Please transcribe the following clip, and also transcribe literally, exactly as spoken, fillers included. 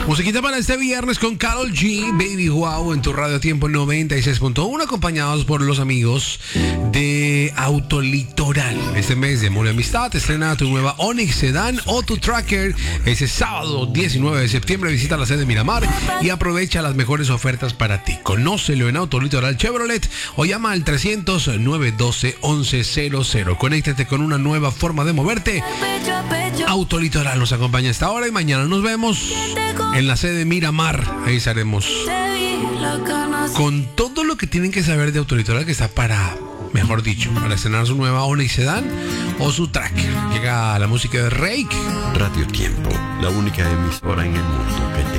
Musiquita para este viernes con Karol G, Baby Wow, en tu Radio Tiempo noventa y seis punto uno, acompañados por los amigos de Autolitoral. Este mes de amor y amistad estrena tu nueva Onix Sedan o tu Tracker. Ese sábado diecinueve de septiembre visita la sede de Miramar y aprovecha las mejores ofertas para ti. Conócelo en Autolitoral Chevrolet o llama al trescientos, nueve uno dos, once cero cero. Conéctate con una nueva forma de moverte. Autolitoral nos acompaña esta hora y mañana nos vemos en la sede de Miramar. Ahí estaremos con todo lo que tienen que saber de Autolitoral, que está para, mejor dicho, para estrenar su nueva Onix Sedan o su Tracker. Llega la música de Rake. Radio Tiempo, la única emisora en el mundo que te